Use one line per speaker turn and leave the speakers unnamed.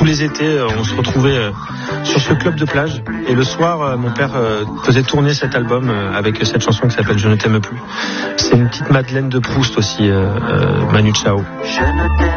les étés, on se retrouvait sur ce club de plage. Et le soir, mon père faisait tourner cet album avec cette chanson qui s'appelle Je ne t'aime plus. C'est une petite Madeleine de Proust aussi, Manu Chao.